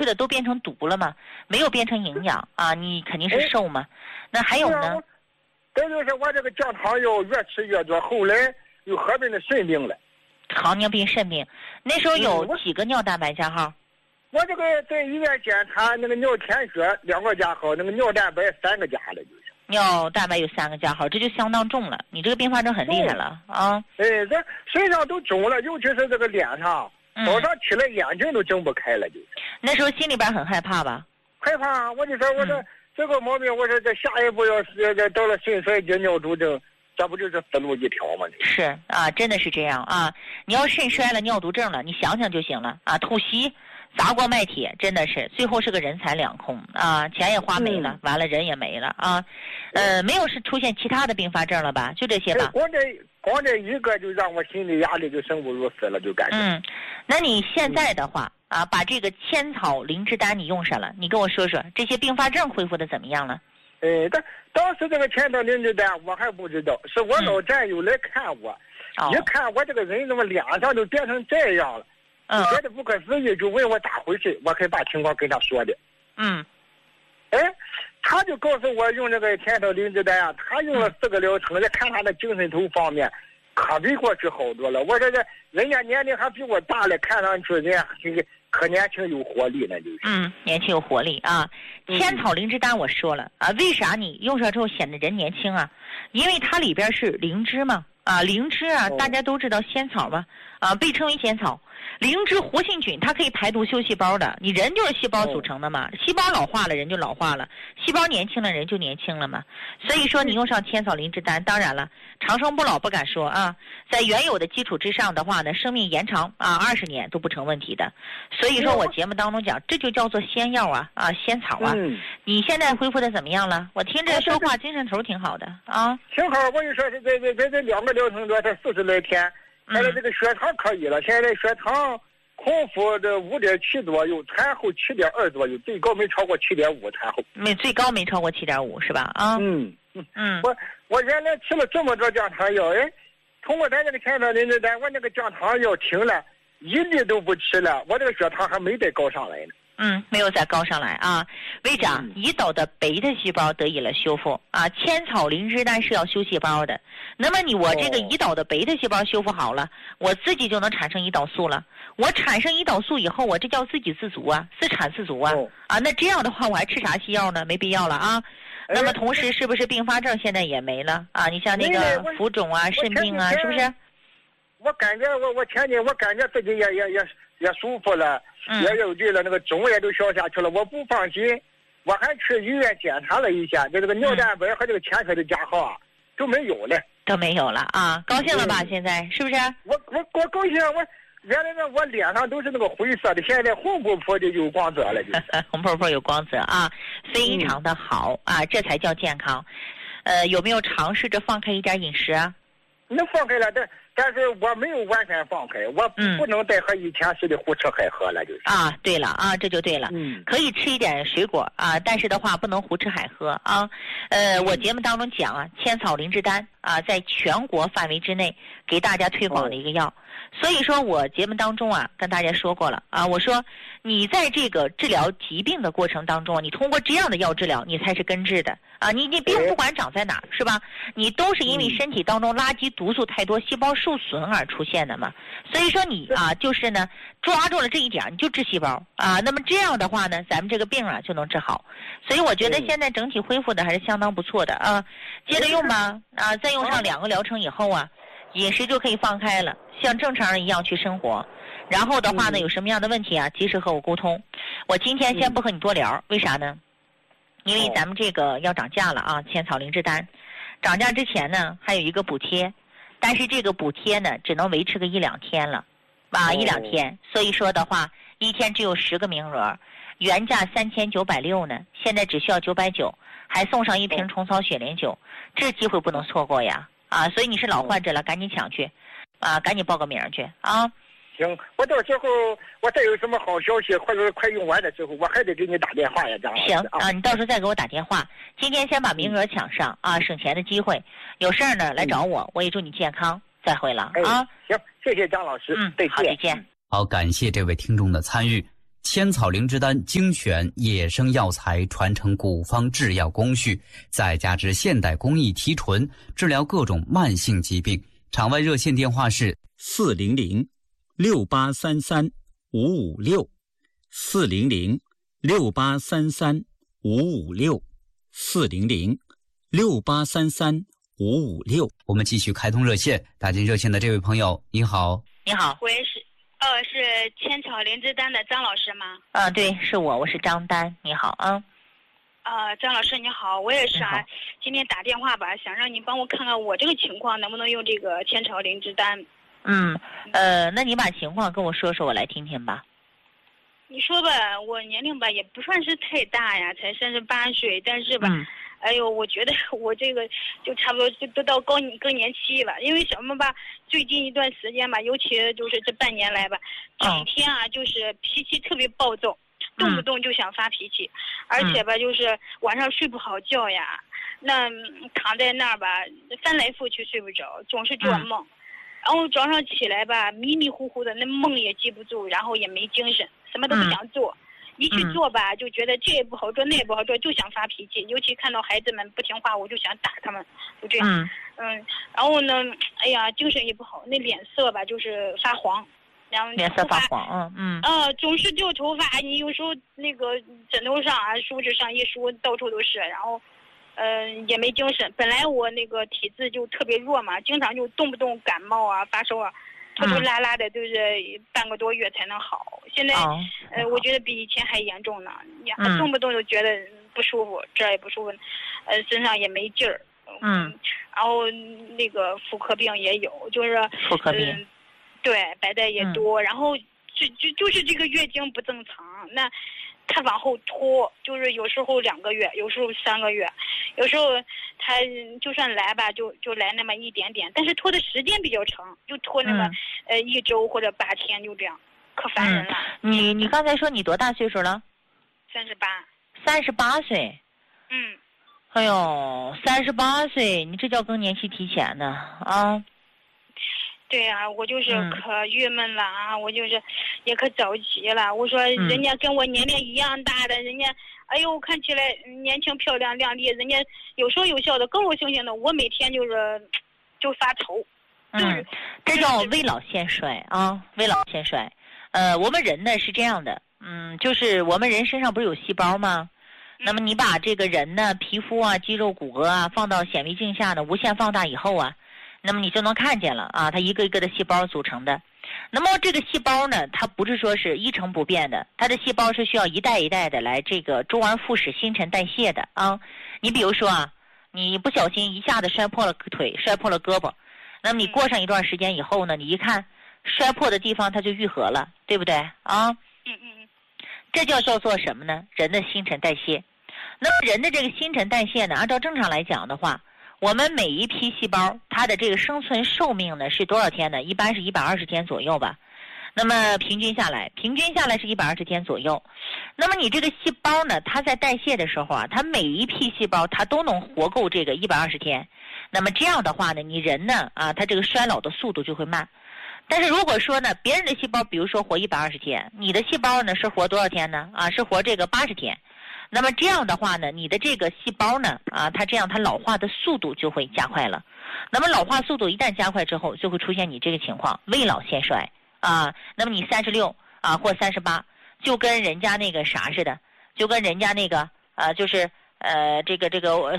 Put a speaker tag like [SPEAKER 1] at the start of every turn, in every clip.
[SPEAKER 1] 的都变成毒了吗？没有变成营养啊，你肯定是瘦嘛。那还有呢？
[SPEAKER 2] 这就是我这个降糖药越吃越多，后来又合并的肾病了。
[SPEAKER 1] 糖尿病、肾病，那时候有几个尿蛋白加号？
[SPEAKER 2] 我这个在医院检查，那个尿甜血2个加号，那个尿蛋白3个加了，就是。
[SPEAKER 1] 尿蛋白有3个加号，这就相当重了。你这个并发症很厉害了啊！
[SPEAKER 2] 这身上都肿了，尤其是这个脸上，早上起来眼睛都睁不开了，就是。
[SPEAKER 1] 那时候心里边很害怕吧？
[SPEAKER 2] 害怕，我就说我这个毛病，我说这下一步要是到了肾衰竭、尿毒症，这不就是死路一条吗？
[SPEAKER 1] 是啊，真的是这样啊！你要肾衰了、尿毒症了，你想想就行了啊！吐稀、砸锅卖铁，真的是最后是个人财两空啊！钱也花没了，完了人也没了啊！没有是出现其他的并发症了吧？就这些吧。
[SPEAKER 2] 光这一个就让我心理压力就生不如死了，就感觉。
[SPEAKER 1] 那你现在的话啊，把这个千草灵芝丹你用上了，你跟我说说这些并发症恢复的怎么样了？
[SPEAKER 2] 当时这个千草灵芝丹我还不知道，是我老战友来看我，一看我这个人怎么脸上都变成这样了，觉得不可思议，就问我咋回事，我可以把情况跟他说的。他就告诉我用这个千草灵芝丹啊，他用了4个疗程，再看他的精神头方面，可比过去好多了。我说这人家年龄还比我大了，看上去人家这个可年轻有活力呢，就是。
[SPEAKER 1] 年轻有活力啊！千草灵芝丹我说了啊，为啥你用上之后显得人年轻啊？因为它里边是灵芝嘛啊，灵芝啊，大家都知道仙草嘛啊，被称为仙草。灵芝活性菌它可以排毒修细胞的，你人就是细胞组成的嘛，细胞老化了人就老化了，细胞年轻了人就年轻了嘛。所以说你用上千草灵芝丹，当然了，长生不老不敢说啊，在原有的基础之上的话呢，生命延长啊20年都不成问题的。所以说我节目当中讲，这就叫做仙药啊仙草啊。你现在恢复的怎么样了？我听着说话精神头挺好的啊。
[SPEAKER 2] 挺好，我就说是这2个疗程多，才40来天。现在这个血糖可以了，现在血糖空腹的5.7左右，产后7.2左右，最高没超过7.5，产后。
[SPEAKER 1] 最高没超过7.5是吧？啊。
[SPEAKER 2] 我原来吃了这么多降糖药，通过咱这个千草灵芝丹，我那个降糖药停了，1粒都不吃了，我这个血糖还没再高上来呢。
[SPEAKER 1] 没有再高上来啊。为啥？胰岛的贝塔细胞得以了修复啊。千草灵芝丹是要修细胞的，那么我这个胰岛的贝塔细胞修复好了，我自己就能产生胰岛素了。我产生胰岛素以后，我这叫自给自足啊，自产自足啊。那这样的话我还吃啥西药呢？没必要了啊。那么同时是不是并发症现在也没了啊？你像那个浮肿啊、肾病啊，是不是？
[SPEAKER 2] 我感觉我前天我感觉自己也舒服了，也有劲了，那个肿也都消下去了。我不放心，我还去医院检查了一下，这个尿蛋白和这个潜水的加号啊都没有了，
[SPEAKER 1] 啊，高兴了吧？现在是不是？
[SPEAKER 2] 我高兴，我原来我脸上都是那个灰色的，现在红扑扑的有光泽了，就是
[SPEAKER 1] 红扑扑有光泽啊，非常的好啊，这才叫健康。有没有尝试着放开一点饮食啊？
[SPEAKER 2] 能放开了，但是我没有完全放开，我不能再和以前似的胡吃海喝了，就是
[SPEAKER 1] 对了啊，这就对了，可以吃一点水果啊，但是的话不能胡吃海喝啊。我节目当中讲啊，千草灵芝丹啊，在全国范围之内给大家推广的一个药。所以说我节目当中啊跟大家说过了啊，我说你在这个治疗疾病的过程当中，你通过这样的药治疗，你才是根治的啊。你病不管长在哪是吧，你都是因为身体当中垃圾毒素太多，细胞受损而出现的嘛。所以说你啊就是呢抓住了这一点，你就治细胞啊，那么这样的话呢，咱们这个病啊就能治好。所以我觉得现在整体恢复的还是相当不错的啊。接着用吧啊，再用上2个疗程以后啊，饮食就可以放开了，像正常人一样去生活。然后的话呢，有什么样的问题啊，及时和我沟通。我今天先不和你多聊，为啥呢？因为咱们这个要涨价了啊，千草灵芝丹涨价之前呢还有一个补贴，但是这个补贴呢只能维持个1-2天了啊，1-2天。所以说的话，一天只有10个名额，原价3960呢，现在只需要990，还送上1瓶虫草雪莲酒，这机会不能错过呀啊！所以你是老患者了，赶紧抢去啊，赶紧报个名去啊！
[SPEAKER 2] 行，我到时候我再有什么好消息或者快用完的时候，我还得给你打电话呀，张老师。
[SPEAKER 1] 行啊，你到时候再给我打电话。今天先把名额抢上啊，省钱的机会。有事儿呢来找我，我也祝你健康。再会了啊！
[SPEAKER 2] 行，谢谢张老师。再见。
[SPEAKER 1] 好，再见。
[SPEAKER 3] 好，感谢这位听众的参与。 千草灵芝丹精选野生药材，传承古方制药工序，再加之现代工艺提纯，治疗各种慢性疾病。场外热线电话是400-683-556，400-683-556。我们继续开通热线，打进热线的这位朋友，你好。
[SPEAKER 1] 你好，
[SPEAKER 4] 喂，是千草灵芝丹的张老师吗？
[SPEAKER 1] 对，是我是张丹，你好啊。
[SPEAKER 4] 张老师你好，我也是今天打电话吧，想让你帮我看看我这个情况能不能用这个千草灵芝丹。
[SPEAKER 1] 那你把情况跟我说说，我来听听吧。
[SPEAKER 4] 你说吧，我年龄吧也不算是太大呀，才38岁，但是吧，哎呦，我觉得我这个就差不多都到更年期了。因为什么吧，最近一段时间吧，尤其就是这半年来吧，整天就是脾气特别暴躁，动不动就想发脾气，而且吧就是晚上睡不好觉呀，那躺在那儿吧翻来覆去睡不着，总是做梦，然后早上起来吧迷迷糊糊的，那梦也记不住，然后也没精神，什么都不想做。一去做吧，就觉得这也不好做，那也不好做，就想发脾气。尤其看到孩子们不听话，我就想打他们，就这样。然后呢，哎呀，精神也不好，那脸色吧就是发黄，然后
[SPEAKER 1] 脸色发黄，
[SPEAKER 4] 总是掉头发。你有时候那个枕头上啊、梳子上一梳，到处都是。然后，也没精神。本来我那个体质就特别弱嘛，经常就动不动感冒啊、发烧啊。拖拖拉拉的，就是半个多月才能好。现在，我觉得比以前还严重呢。动不动就觉得不舒服，这儿也不舒服，身上也没劲儿。然后那个妇科病也有，就是
[SPEAKER 1] 妇科病，
[SPEAKER 4] 对，白带也多，然后就是这个月经不正常，那他往后拖，就是有时候2个月，有时候3个月，有时候他就算来吧，就来那么一点点，但是拖的时间比较长，就拖那么1周或者8天，就这样，可烦人了。
[SPEAKER 1] 你刚才说你多大岁数了？38岁。哎呦，38岁，你这叫更年期提前呢啊！
[SPEAKER 4] 对呀，我就是可郁闷了啊！我就是也可着急了。我说人家跟我年龄一样大的，人家哎呦看起来年轻漂亮靓丽，人家有说有笑的，高高兴兴的。我每天就发愁。
[SPEAKER 1] 这叫未老先衰啊，未老先衰。我们人呢是这样的，就是我们人身上不是有细胞吗？那么你把这个人呢皮肤啊、肌肉、骨骼啊放到显微镜下呢无限放大以后啊，那么你就能看见了啊，它一个一个的细胞组成的。那么这个细胞呢，它不是说是一成不变的，它的细胞是需要一代一代的来这个周而复始、新陈代谢的啊。你比如说啊，你不小心一下子摔破了腿、摔破了胳膊，那么你过上一段时间以后呢，你一看摔破的地方它就愈合了，对不对啊？这叫做什么呢？人的新陈代谢。那么人的这个新陈代谢呢，按照正常来讲的话，我们每一批细胞它的这个生存寿命呢是多少天呢？一般是120天左右吧。那么平均下来是120天左右。那么你这个细胞呢，它在代谢的时候啊，它每一批细胞它都能活够这个120天。那么这样的话呢，你人呢它这个衰老的速度就会慢。但是如果说呢，别人的细胞比如说活120天，你的细胞呢是活多少天呢？是活这个80天。那么这样的话呢，你的这个细胞呢它这样它老化的速度就会加快了。那么老化速度一旦加快之后，就会出现你这个情况，未老先衰那么你36或38，就跟人家那个啥似的，就跟人家那个就是这个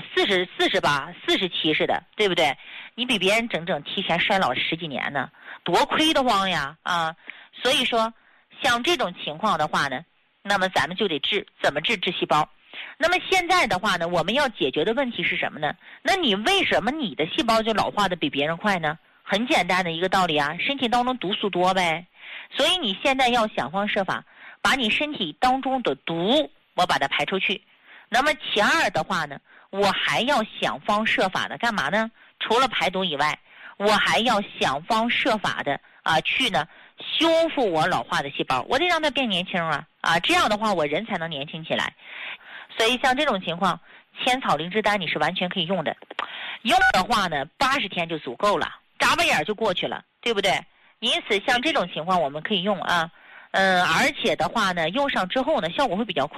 [SPEAKER 1] 47似的，对不对？你比别人整提前衰老10几年呢，多亏得慌呀所以说像这种情况的话呢，那么咱们就得怎么治细胞。那么现在的话呢，我们要解决的问题是什么呢？那你为什么你的细胞就老化的比别人快呢？很简单的一个道理啊，身体当中毒素多呗。所以你现在要想方设法把你身体当中的毒我把它排出去。那么其二的话呢，我还要想方设法的干嘛呢？除了排毒以外，我还要想方设法的去呢修复我老化的细胞，我得让它变年轻这样的话我人才能年轻起来。所以像这种情况，千草灵芝丹你是完全可以用的。用的话呢，80天就足够了，眨巴眼就过去了，对不对？因此像这种情况我们可以用而且的话呢，用上之后呢，效果会比较快。